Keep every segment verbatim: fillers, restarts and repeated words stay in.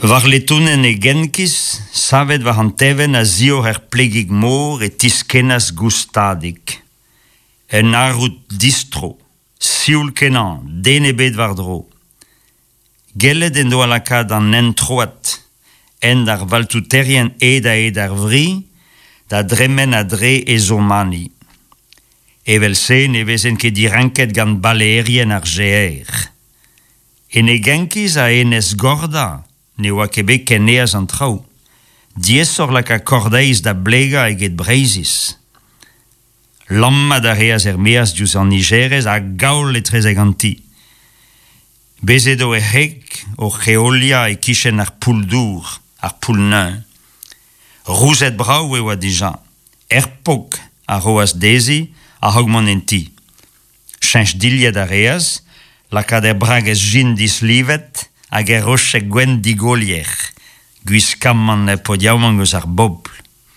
War letonen e genkiz, savet war an teven a zio her plegig mor et tiskenas gustadik. En arut distro, siul kenan, denebet war dro. Gellet en do alakad an entroat, en dar valtuterien eda e dar vri, da dremen a dre e zomani. Evel se ne vezen ket diranket gant balerien ar geer. En e genkiz a enes gorda, ne oa kebe keneaz an trao. Diesor lak a kordeiz da blega eget breizis. Lamma da reaz er meaz diouz an nigerez a gaol e trezeg anti. Bezedo e hek o cheolia e kichen ar pouldour, ar poulneun. Rouzet brau e oa dija. Erpok a roaz dezi a hogmon enti. Chanch dilia da reaz, lak a der bragez jin dislivet, hag e roche gwen digolier, guiz kamman e podiaouman goz ar bobl.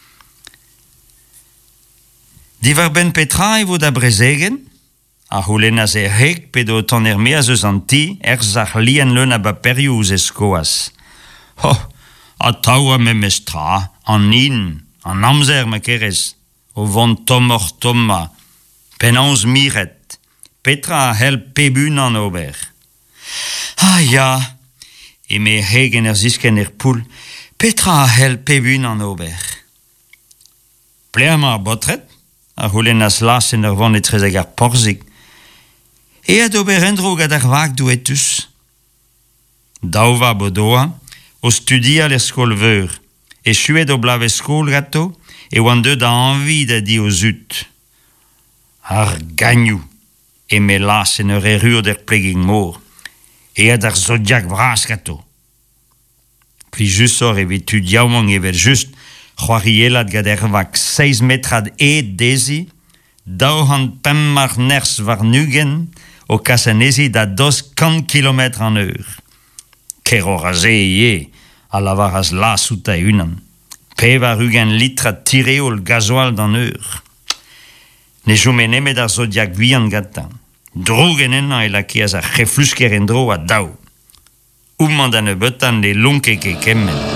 Divar ben petra e vo da brezegen, a houlenaz e hek pedo ton er meaz eus anti, erz ar lien leun a ba perio ouz eskoaz. Ho, a taoua me mestra, an in, an amzer ma kerez, o vont tomor toma, penanz miret, petra a hel pebun an ober. Ah ya, e me hegen er zisken er poul, petra a hel pebun an ober. Pleama a botret, a houlen as las en er von e trezeg ar porzik, e ad ober endro gad ar vag douetus. Daouva bodoa, o studia l'er skol veur, e chuet o blave skol gato, e oan deud a anvi da di o zut. Ar gagnou, e me las en ur erur der pleging mor, e ad ar zodiak bras gato. Pli jusor e vetu diaouman evel just c'hoarielat gad er vak seiz metrad e dezi, daou han pemmar ners var nugen, o kasanezi da dos kant kilometre an eur. Kero raze ie, a lavar az las outa unan. Pe var ugen litra tireol gazoal d'an eur. Ne jo menemet ar zodiak vian gata. Drogen enna e laki az ar reflusker en dro a daou. Oumman dan e betan le lonke ke kemmen.